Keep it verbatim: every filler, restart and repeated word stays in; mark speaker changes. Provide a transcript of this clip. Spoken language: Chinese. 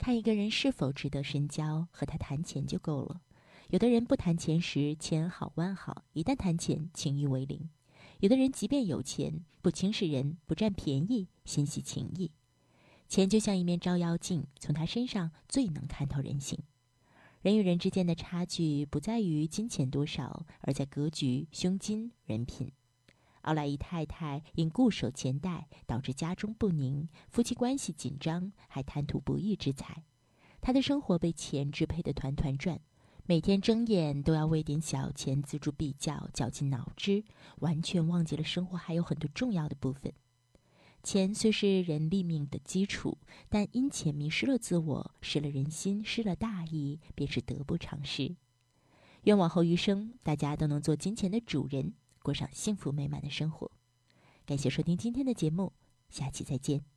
Speaker 1: 看一个人是否值得深交，和他谈钱就够了。有的人不谈钱时千好万好，一旦谈钱情谊为零。有的人即便有钱，不轻视人，不占便宜，心系情谊。钱就像一面照妖镜，从他身上最能看透人性。人与人之间的差距不在于金钱多少，而在格局、胸襟、人品。奥莱姨太太因固守钱袋，导致家中不宁，夫妻关系紧张，还贪图不义之财。她的生活被钱支配得团团转，每天睁眼都要为点小钱锱铢必较，绞尽脑汁，完全忘记了生活还有很多重要的部分。钱虽是人立命的基础，但因钱迷失了自我，失了人心，失了大义，便是得不偿失。愿往后余生，大家都能做金钱的主人，过上幸福美满的生活。感谢收听今天的节目，下期再见。